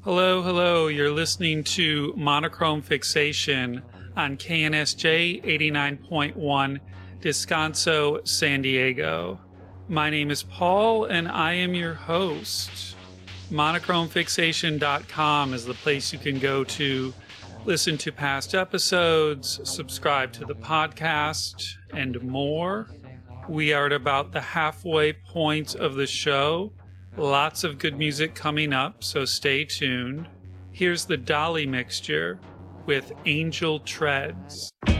Hello, hello. You're listening to Monochrome Fixation on KNSJ 89.1 Descanso, San Diego. My name is Paul, and I am your host. MonochromeFixation.com is the place you can go to listen to past episodes, subscribe to the podcast, and more. We are at about the halfway point of the show. Lots of good music coming up, so stay tuned. Here's the Dolly Mixture with Angel Treads.